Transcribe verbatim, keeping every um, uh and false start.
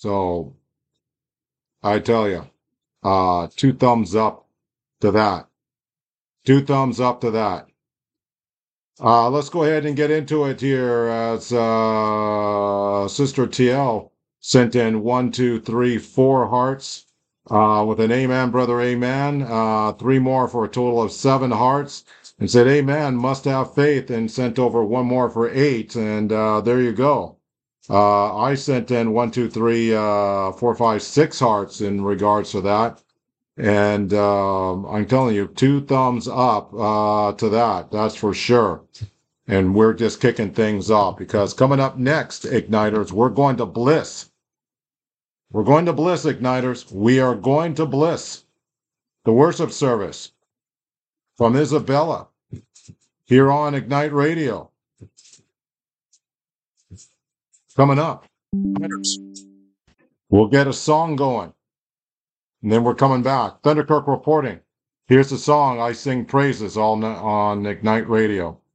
So I tell you, uh, two thumbs up to that. Two thumbs up to that. Uh, let's go ahead and get into it here as uh, Sister T L sent in one, two, three, four hearts uh, with an amen, brother, amen. Uh, three more for a total of seven hearts and said, amen, must have faith, and sent over one more for eight. And uh, there you go. Uh, I sent in one, two, three, uh, four, five, six hearts in regards to that. And um, I'm telling you, two thumbs up uh, to that. That's for sure. And we're just kicking things off because coming up next, Igniters, we're going to Bliss. We're going to Bliss, Igniters. We are going to Bliss. The worship service from Isabella here on Ignite Radio. Coming up. We'll get a song going. And then we're coming back. Thunderkirk reporting. Here's the song I sing praises all on Ignite Radio.